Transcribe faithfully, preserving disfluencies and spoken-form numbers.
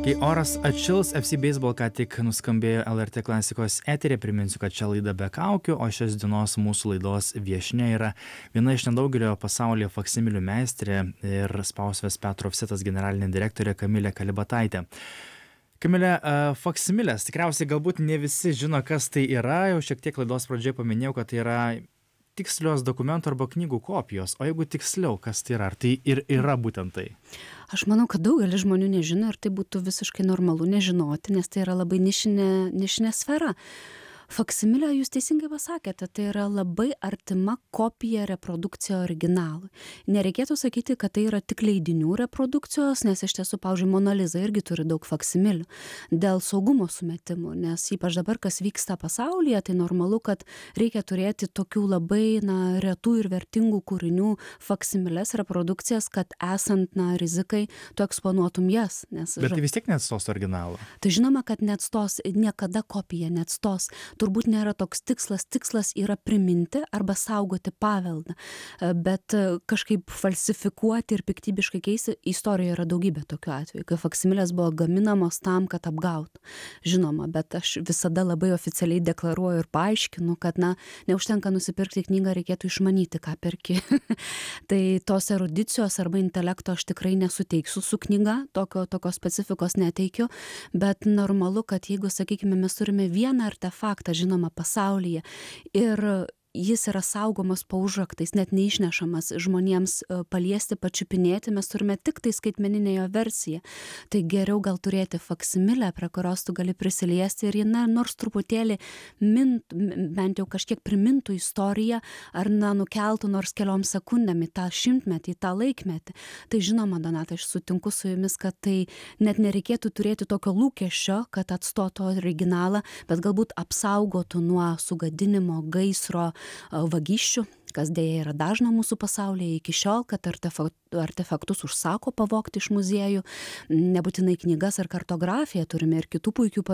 Kai oras atšils, F C Baseball ką tik nuskambėjo L R T klasikos eteryje. Priminsiu, kad čia laida be kaukių, o šios dienos mūsų laidos viešnia yra viena iš nedaugelio pasaulyje faksimilių meistrė ir spaustuvės Petro Ofsetas generalinė direktorė Kamilė Kalibataitė. Kamilė, faksimilės, tikriausiai galbūt ne visi žino, kas tai yra. Jau šiek tiek laidos pradžioje paminėjau, kad tai yra tikslios dokumentų arba knygų kopijos. O jeigu tiksliau, kas tai yra? Ar tai ir yra būtent tai? Aš manau, kad daugelis žmonių nežino ir tai būtų visiškai normalu nežinoti, nes tai yra labai nišinė, nišinė sfera. Faksimilė, jūs teisingai pasakėte, tai yra labai artima kopija reprodukcija originalui. Nereikėtų sakyti, kad tai yra tik leidinių reprodukcijos, nes iš tiesų, pavyzdžiui, Mona Lisa irgi turi daug faksimilių dėl saugumo sumetimų, nes ypač dabar, kas vyksta pasaulyje, tai normalu, kad reikia turėti tokių labai na, retų ir vertingų kūrinių faksimilės reprodukcijas, kad esant na, rizikai, tu eksponuotum jas. Nes, Bet tai vis tiek neatstos originalą. Tai žinoma, kad neatstos, niekada kopija neatstos. Turbūt nėra toks tikslas. Tikslas yra priminti arba saugoti paveldą, bet kažkaip falsifikuoti ir piktybiškai keisti. Istorijoje yra daugybė tokių atvejų, kai faksimilės buvo gaminamos tam, kad apgautų. Žinoma, bet aš visada labai oficialiai deklaruoju ir paaiškinu, kad na, neužtenka nusipirkti knygą, reikėtų išmanyti, ką perki. Tai tos erudicijos arba intelekto aš tikrai nesuteiksiu su knyga, tokio, tokios specifikos neteikiu, bet normalu, kad jeigu, sakykime, mes turime vieną artefaktą, žinoma, pasaulyje ir jis yra saugomas po užraktais, net neišnešamas žmonėms paliesti, pačiupinėti, mes turime tik tai skaitmeninę jo versiją. Tai geriau gal turėti faksimilę, prie kurios tu gali prisiliesti ir ji, na, nors truputėlį mint, bent jau kažkiek primintų istoriją ar, na, nukeltų nors keliom sekundėm į tą šimtmetį, į tą laikmetį. Tai žinoma, Donata, aš sutinku su jumis, kad tai net nereikėtų turėti tokio lūkesčio, kad atstotų originalą, bet galbūt apsaugotų nuo sugadinimo, gaisro, vagysčių, kas dėja yra dažna mūsų pasaulyje iki šiol, kad artefaktus užsako pavogti iš muziejų, nebūtinai knygas ar kartografiją, turime ir kitų puikių